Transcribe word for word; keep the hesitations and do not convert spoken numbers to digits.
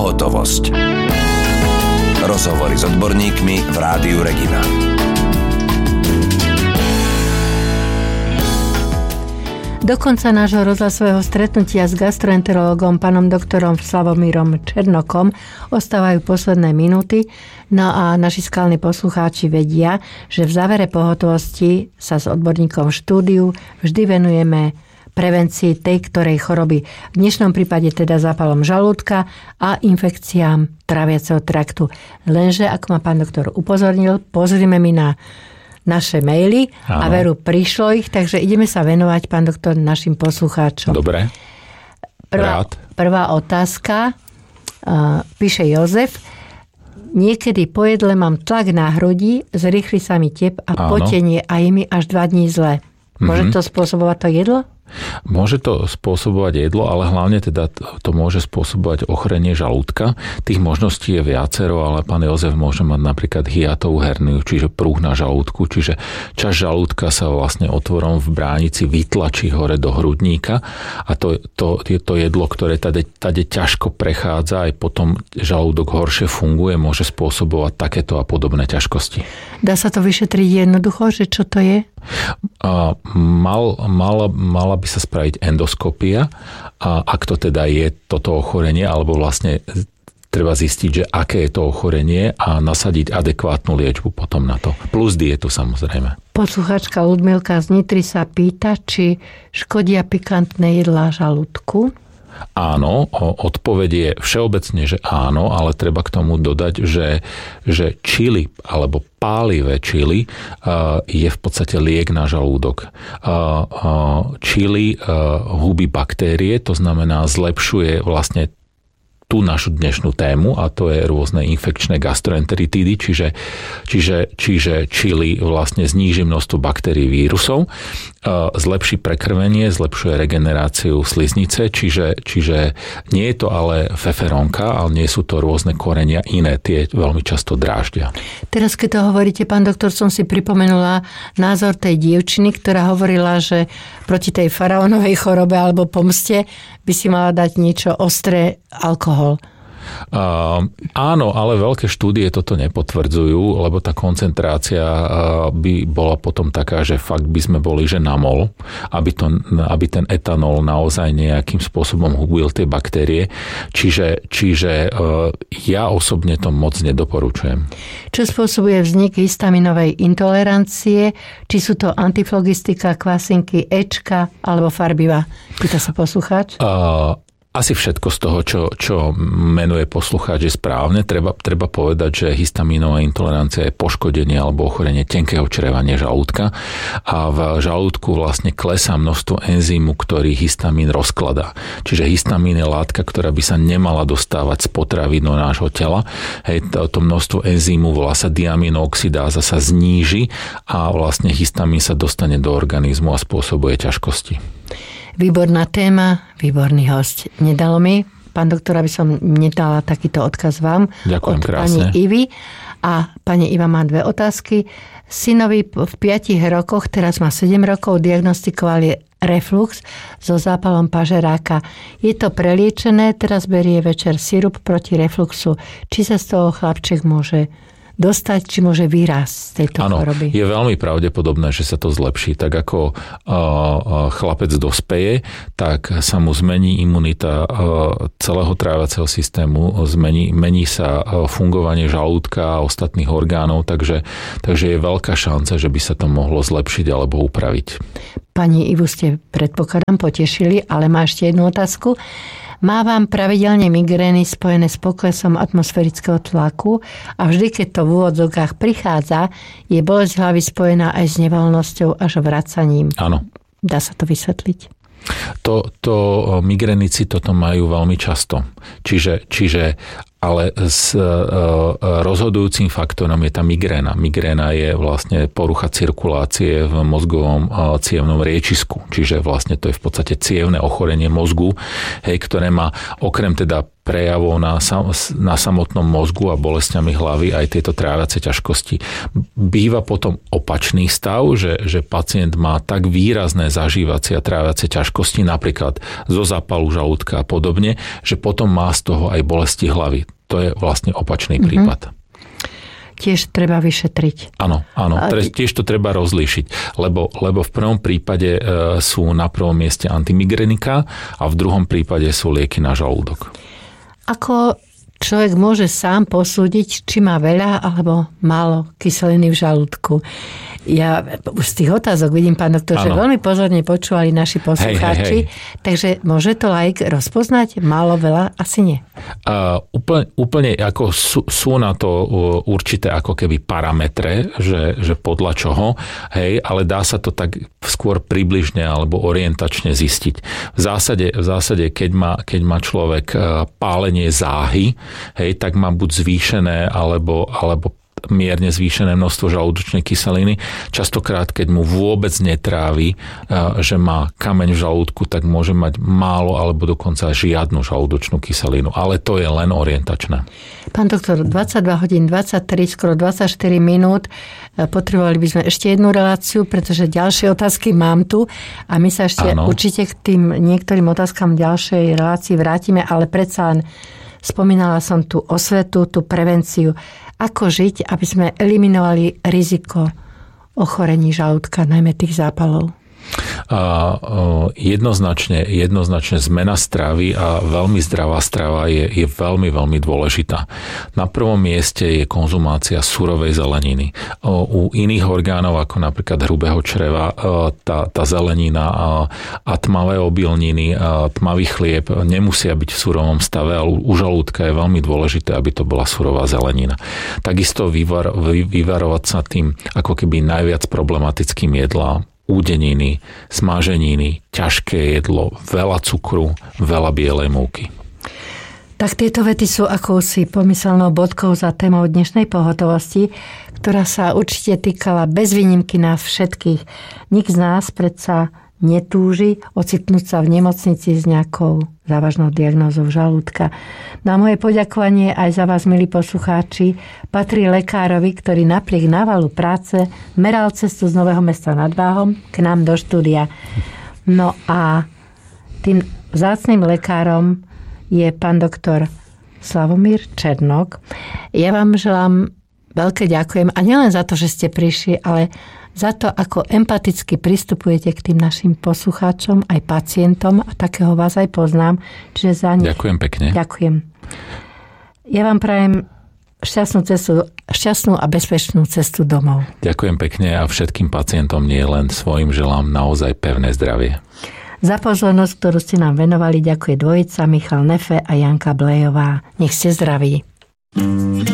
Pohotovosť. Rozhovory s odborníkmi v Rádiu Regina. Do konca nášho rozhlasového stretnutia s gastroenterologom pánom doktorom Slavomírom Černokom ostávajú posledné minúty, no a naši skalní poslucháči vedia, že v závere pohotovosti sa s odborníkom v štúdiu vždy venujeme prevencii tej ktorej choroby. V dnešnom prípade teda zápalom žalúdka a infekciám tráviaceho traktu. Lenže, ako ma pán doktor upozornil, pozrime mi na naše maily. Áno. A veru, prišlo ich, takže ideme sa venovať, pán doktor, našim poslucháčom. Dobre. Prvá, prvá otázka. Uh, píše Jozef. Niekedy po jedle mám tlak na hrudi, zrýchli sa mi tep a Áno. potenie a je mi až dva dní zle. Môže mm-hmm. to spôsobovať to jedlo? Môže to spôsobovať jedlo, ale hlavne teda to môže spôsobovať ochorenie žalúdka. Tých možností je viacero, ale pán Jozef môže mať napríklad hiatovú herniu, čiže prúh na žalúdku, čiže časť žalúdka sa vlastne otvorom v bránici vytlačí hore do hrudníka a to, to je to jedlo, ktoré tade, tade ťažko prechádza, aj potom žalúdok horšie funguje, môže spôsobovať takéto a podobné ťažkosti. Dá sa to vyšetriť jednoducho, že čo to je? A mal, mala, mala by sa spraviť endoskopia, a ak to teda je toto ochorenie, alebo vlastne treba zistiť, že aké je to ochorenie a nasadiť adekvátnu liečbu potom na to. Plus dietu samozrejme. Posluchačka Ludmilka z Nitry sa pýta, či škodia pikantné jedlá žalúdku. Áno, odpoveď je všeobecne, že áno, ale treba k tomu dodať, že, že čili alebo pálivé čili je v podstate liek na žalúdok. Čili hubí baktérie, to znamená zlepšuje vlastne tú našu dnešnú tému a to je rôzne infekčné gastroenteritídy, čiže, čiže, čiže čili vlastne zníži množstvo baktérií vírusov, zlepší prekrvenie, zlepšuje regeneráciu sliznice, čiže, čiže nie je to ale feferónka, ale nie sú to rôzne korenia iné, tie veľmi často dráždia. Teraz, keď to hovoríte, pán doktor, som si pripomenula názor tej dievčiny, ktorá hovorila, že proti tej faraónovej chorobe alebo pomste by si mala dať niečo ostré, alkohol. Uh, áno, ale veľké štúdie toto nepotvrdzujú, lebo tá koncentrácia uh, by bola potom taká, že fakt by sme boli, že na mol, aby, to, aby ten etanol naozaj nejakým spôsobom hubil tie baktérie. Čiže, čiže uh, ja osobne to moc nedoporučujem. Čo spôsobuje vznik histaminovej intolerancie? Či sú to antiflogistika, kvasinky, Ečka alebo farbiva? Pýta sa poslucháč. Uh, Asi všetko z toho, čo, čo menuje poslucháč, je správne. Treba, treba povedať, že histamínová intolerancia je poškodenie alebo ochorenie tenkého čreva, nie žalúdka. A v žalúdku vlastne klesá množstvo enzýmu, ktorý histamín rozkladá. Čiže histamín je látka, ktorá by sa nemala dostávať z potravy do nášho tela. Hej, to, to množstvo enzýmu, volá sa diaminooxidáza, sa zníži a vlastne histamín sa dostane do organizmu a spôsobuje ťažkosti. Výborná téma, výborný host. Nedalo mi, pán doktor, aby som nedala takýto odkaz vám. Ďakujem od krásne. Pani Ivy. A pani Iva má dve otázky. Synovi v piatich rokoch, teraz má sedem rokov, diagnostikovali reflux so zápalom pažeráka. Je to preliečené, teraz berie večer sirup proti refluxu. Či sa z toho chlapček môže dostať, či môže výraz z tejto ano, choroby? Je veľmi pravdepodobné, že sa to zlepší. Tak ako uh, chlapec dospeje, tak sa mu zmení imunita uh, celého tráviaceho systému, zmení, mení sa uh, fungovanie žalúdka a ostatných orgánov, takže, takže je veľká šanca, že by sa to mohlo zlepšiť alebo upraviť. Pani Ivu ste, predpokladám, potešili, ale má ešte jednu otázku. Mávam pravidelne migrény spojené s poklesom atmosférického tlaku a vždy, keď to v úvodzovkách prichádza, je bolesť hlavy spojená aj s nevoľnosťou až vracaním. Áno. Dá sa to vysvetliť? To, to migrenici toto majú veľmi často. Čiže, čiže ale s rozhodujúcim faktorom je tá migréna. Migréna je vlastne porucha cirkulácie v mozgovom cievnom riečisku. Čiže vlastne to je v podstate cievne ochorenie mozgu, hej, ktoré má okrem teda prejavov na, sam, na samotnom mozgu a bolestiami hlavy, aj tieto tráviace ťažkosti. Býva potom opačný stav, že, že pacient má tak výrazné zažívacie a tráviace ťažkosti, napríklad zo zápalu žalúdka a podobne, že potom má z toho aj bolesti hlavy. To je vlastne opačný mm-hmm. prípad. Tiež treba vyšetriť. Áno, áno. Tiež to treba rozlíšiť, lebo, lebo v prvom prípade e, sú na prvom mieste antimigrenika a v druhom prípade sú lieky na žalúdok. Ako človek môže sám posúdiť, či má veľa alebo málo kyseliny v žalúdku? Ja už z tých otázok vidím, pán doktor, ano. Že veľmi pozorne počúvali naši poslucháči, hej, hej, hej. Takže môže to laik rozpoznať? Málo, veľa? Asi nie. Uh, úplne, úplne ako sú, sú na to určité ako keby parametre, že, že podľa čoho, hej, ale dá sa to tak skôr približne alebo orientačne zistiť. V zásade, v zásade keď, má, keď má človek pálenie záhy, hej, tak má buď zvýšené alebo, alebo mierne zvýšené množstvo žalúdočnej kyseliny. Častokrát, keď mu vôbec netrávi, že má kameň v žalúdku, tak môže mať málo alebo dokonca žiadnu žalúdočnú kyselinu. Ale to je len orientačné. Pán doktor, dvadsaťdva hodín dvadsaťtri, skoro dvadsaťštyri minút. Potrebovali by sme ešte jednu reláciu, pretože ďalšie otázky mám tu a my sa ešte ano. určite k tým niektorým otázkam ďalšej relácii vrátime, ale predsa len spomínala som tú osvetu, tú prevenciu. Ako žiť, aby sme eliminovali riziko ochorení žalúdka, najmä tých zápalov? A jednoznačne, jednoznačne zmena stravy a veľmi zdravá strava je, je veľmi, veľmi dôležitá. Na prvom mieste je konzumácia surovej zeleniny. U iných orgánov, ako napríklad hrubého čreva, tá, tá zelenina a tmavé obilniny, tmavý chlieb nemusia byť v surovom stave, ale u žalúdka je veľmi dôležité, aby to bola surová zelenina. Takisto vyvar, vyvarovať sa tým ako keby najviac problematickým jedlám, údeniny, smaženiny, ťažké jedlo, veľa cukru, veľa bielej múky. Tak tieto vety sú akousi pomyselnou bodkou za témou dnešnej pohotovosti, ktorá sa určite týkala bez výnimky nás všetkých. Nik z nás predsa netúži ocitnúť sa v nemocnici s nejakou závažnou diagnózou žalúdka. Na moje poďakovanie aj za vás, milí poslucháči, patrí lekárovi, ktorý napriek návalu práce meral cestu z Nového Mesta nad Váhom k nám do štúdia. No a tým vzácnym lekárom je pán doktor Slavomír Černok. Ja vám želám veľké ďakujem a nielen za to, že ste prišli, ale za to, ako empaticky pristupujete k tým našim poslucháčom, aj pacientom, a takého vás aj poznám. Čiže za nich... Ďakujem pekne. Ďakujem. Ja vám prajem šťastnú cestu, šťastnú a bezpečnú cestu domov. Ďakujem pekne a všetkým pacientom, nie len svojim, želám naozaj pevné zdravie. Za pozornosť, ktorú ste nám venovali, ďakuje dvojica Michal Nefe a Janka Blejová. Nech ste zdraví.